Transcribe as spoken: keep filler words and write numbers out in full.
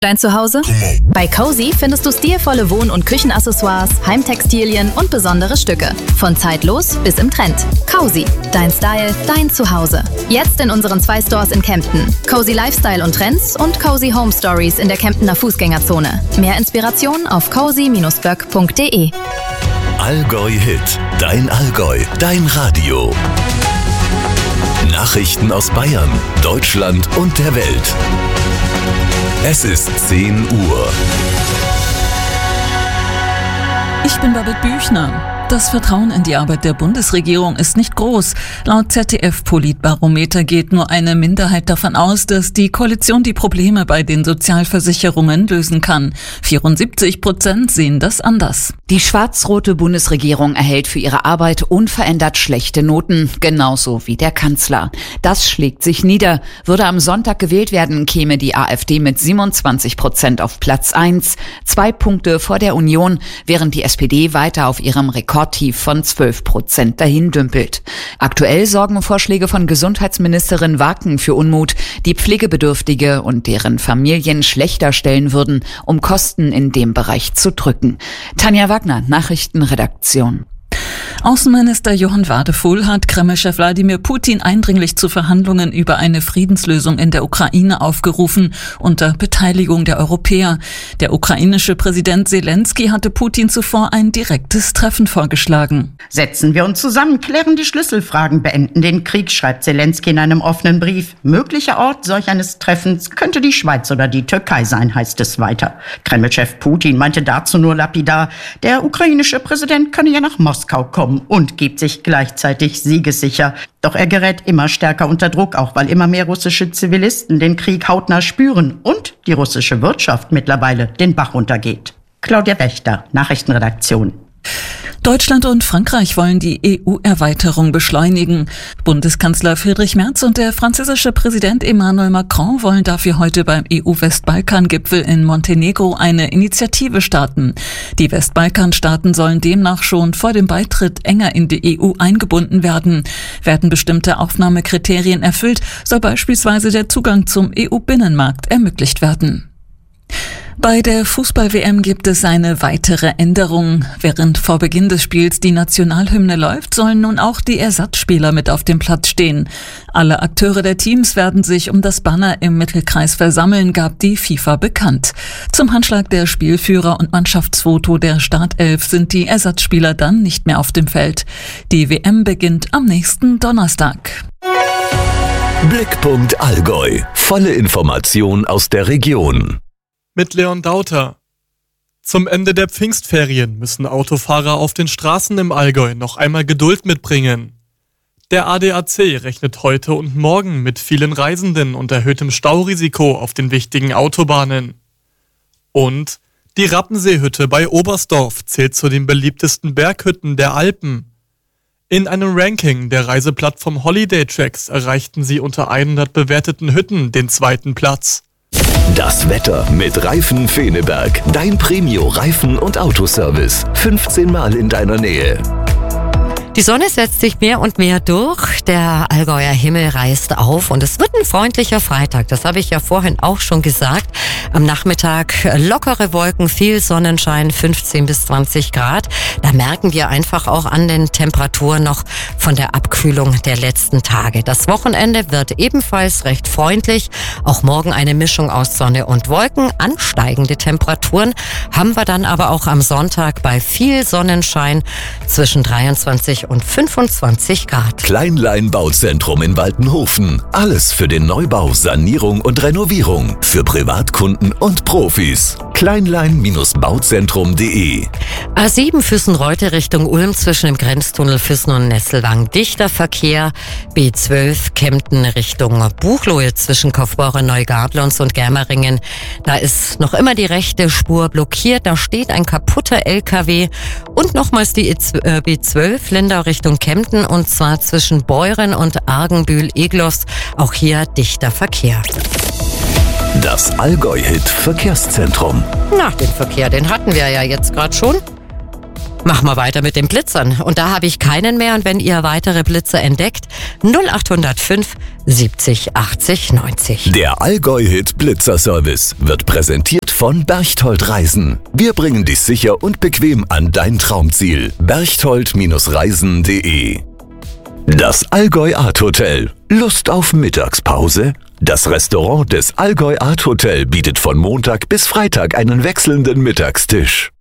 Dein Zuhause? Bei Cozy findest du stilvolle Wohn- und Küchenaccessoires, Heimtextilien und besondere Stücke. Von zeitlos bis im Trend. Cozy. Dein Style, dein Zuhause. Jetzt in unseren zwei Stores in Kempten. Cozy Lifestyle und Trends und Cozy Home Stories in der Kemptener Fußgängerzone. Mehr Inspiration auf cozy Bindestrich böck punkt de. Allgäu Hit. Dein Allgäu. Dein Radio. Nachrichten aus Bayern, Deutschland und der Welt. Es ist zehn Uhr. Ich bin Babette Büchner. Das Vertrauen in die Arbeit der Bundesregierung ist nicht groß. Laut Z D F-Politbarometer geht nur eine Minderheit davon aus, dass die Koalition die Probleme bei den Sozialversicherungen lösen kann. vierundsiebzig Prozent sehen das anders. Die schwarz-rote Bundesregierung erhält für ihre Arbeit unverändert schlechte Noten, genauso wie der Kanzler. Das schlägt sich nieder. Würde am Sonntag gewählt werden, käme die AfD mit siebenundzwanzig Prozent auf Platz eins, zwei Punkte vor der Union, während die S P D weiter auf ihrem Rekordtief von zwölf Prozent dahin dümpelt. Aktuell sorgen Vorschläge von Gesundheitsministerin Waken für Unmut, die Pflegebedürftige und deren Familien schlechter stellen würden, um Kosten in dem Bereich zu drücken. Tanja Wagner, Nachrichtenredaktion. Außenminister Johann Wadefuhl hat Kreml-Chef Wladimir Putin eindringlich zu Verhandlungen über eine Friedenslösung in der Ukraine aufgerufen, unter Beteiligung der Europäer. Der ukrainische Präsident Zelensky hatte Putin zuvor ein direktes Treffen vorgeschlagen. Setzen wir uns zusammen, klären die Schlüsselfragen, beenden den Krieg, schreibt Zelensky in einem offenen Brief. Möglicher Ort solch eines Treffens könnte die Schweiz oder die Türkei sein, heißt es weiter. Kreml-Chef Putin meinte dazu nur lapidar, der ukrainische Präsident könne ja nach Moskau kommen und gibt sich gleichzeitig siegessicher. Doch er gerät immer stärker unter Druck, auch weil immer mehr russische Zivilisten den Krieg hautnah spüren und die russische Wirtschaft mittlerweile den Bach runtergeht. Claudia Wächter, Nachrichtenredaktion. Deutschland und Frankreich wollen die E U-Erweiterung beschleunigen. Bundeskanzler Friedrich Merz und der französische Präsident Emmanuel Macron wollen dafür heute beim E U-Westbalkan-Gipfel in Montenegro eine Initiative starten. Die Westbalkan-Staaten sollen demnach schon vor dem Beitritt enger in die E U eingebunden werden. Werden bestimmte Aufnahmekriterien erfüllt, soll beispielsweise der Zugang zum E U-Binnenmarkt ermöglicht werden. Bei der Fußball-W M gibt es eine weitere Änderung. Während vor Beginn des Spiels die Nationalhymne läuft, sollen nun auch die Ersatzspieler mit auf dem Platz stehen. Alle Akteure der Teams werden sich um das Banner im Mittelkreis versammeln, gab die FIFA bekannt. Zum Handschlag der Spielführer und Mannschaftsfoto der Startelf sind die Ersatzspieler dann nicht mehr auf dem Feld. Die W M beginnt am nächsten Donnerstag. Blickpunkt Allgäu. Volle Information aus der Region. Mit Leon Dauter. Zum Ende der Pfingstferien müssen Autofahrer auf den Straßen im Allgäu noch einmal Geduld mitbringen. Der A D A C rechnet heute und morgen mit vielen Reisenden und erhöhtem Staurisiko auf den wichtigen Autobahnen. Und die Rappenseehütte bei Oberstdorf zählt zu den beliebtesten Berghütten der Alpen. In einem Ranking der Reiseplattform Holiday Tracks erreichten sie unter hundert bewerteten Hütten den zweiten Platz. Das Wetter mit Reifen Feneberg. Dein Premio-Reifen- und Autoservice. fünfzehn Mal in deiner Nähe. Die Sonne setzt sich mehr und mehr durch, der Allgäuer Himmel reißt auf und es wird ein freundlicher Freitag. Das habe ich ja vorhin auch schon gesagt. Am Nachmittag lockere Wolken, viel Sonnenschein, fünfzehn bis zwanzig Grad. Da merken wir einfach auch an den Temperaturen noch von der Abkühlung der letzten Tage. Das Wochenende wird ebenfalls recht freundlich. Auch morgen eine Mischung aus Sonne und Wolken. Ansteigende Temperaturen haben wir dann aber auch am Sonntag bei viel Sonnenschein zwischen dreiundzwanzig und fünfundzwanzig Grad. Kleinlein Bauzentrum in Waltenhofen. Alles für den Neubau, Sanierung und Renovierung. Für Privatkunden und Profis. kleinlein Bauzentrum punkt de. A sieben Füssen-Reute Richtung Ulm zwischen dem Grenztunnel Füssen und Nesselwang. Dichter Verkehr. B zwölf Kempten Richtung Buchloe zwischen Kaufbeurer Neugablons und Germeringen. Da ist noch immer die rechte Spur blockiert. Da steht ein kaputter L K W. Und nochmals die B zwölf Lindau Richtung Kempten und zwar zwischen Beuren und Argenbühl-Eglos. Auch hier dichter Verkehr. Das Allgäu-Hit Verkehrszentrum. Na, den Verkehr, den hatten wir ja jetzt gerade schon. Machen wir weiter mit den Blitzern. Und da habe ich keinen mehr. Und wenn ihr weitere Blitzer entdeckt, null acht null fünf siebzig achtzig neunzig. Der Allgäu-Hit Blitzerservice wird präsentiert von Berchtold Reisen. Wir bringen dich sicher und bequem an dein Traumziel. berchtold Reisen punkt de. Das Allgäu Art Hotel. Lust auf Mittagspause? Das Restaurant des Allgäu Art Hotel bietet von Montag bis Freitag einen wechselnden Mittagstisch.